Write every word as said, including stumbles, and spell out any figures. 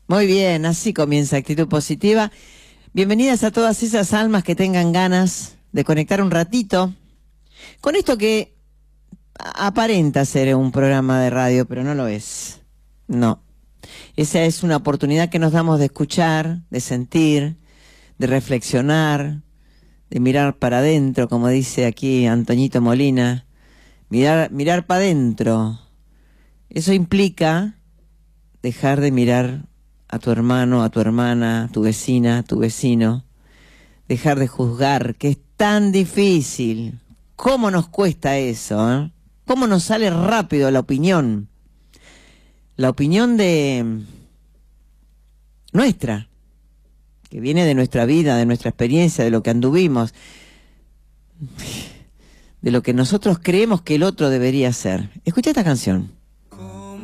Muy bien, así comienza Actitud Positiva. Bienvenidas a todas esas almas que tengan ganas de conectar un ratito con esto que aparenta ser un programa de radio, pero no lo es. No. Esa es una oportunidad que nos damos de escuchar, de sentir, de reflexionar, de mirar para adentro, como dice aquí Antoñito Molina. Mirar, mirar para adentro. Eso implica dejar de mirar a tu hermano, a tu hermana, a tu vecina, a tu vecino. Dejar de juzgar, que es tan difícil. ¿Cómo nos cuesta eso? ¿Eh? ¿Cómo nos sale rápido la opinión? La opinión de nuestra, que viene de nuestra vida, de nuestra experiencia, de lo que anduvimos, de lo que nosotros creemos que el otro debería ser. Escucha esta canción.